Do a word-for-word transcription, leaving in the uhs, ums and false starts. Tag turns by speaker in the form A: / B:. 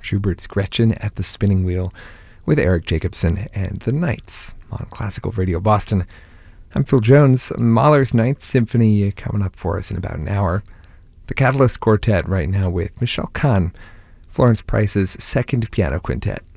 A: Schubert's Gretchen at the Spinning Wheel with Eric Jacobson and the Knights on Classical Radio Boston. I'm Phil Jones. Mahler's Ninth Symphony coming up for us in about an hour. The Catalyst Quartet right now with Michelle Kahn, Florence Price's second piano quintet.